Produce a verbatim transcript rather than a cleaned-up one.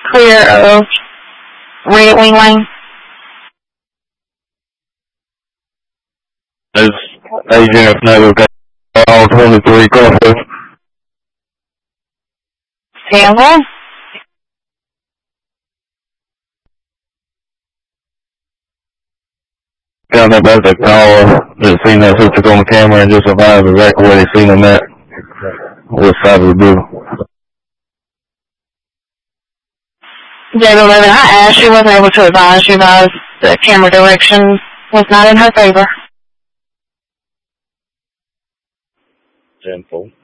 clear of Red Wing Lane? As Agent Snyder got all twenty-three crosses. Campbell? Got that back to call that seen that sister on the camera and just survived exactly where they seen him at. What side of the building? David Levin, I asked, she wasn't able to advise. She advised the camera direction was not in her favor. ten four.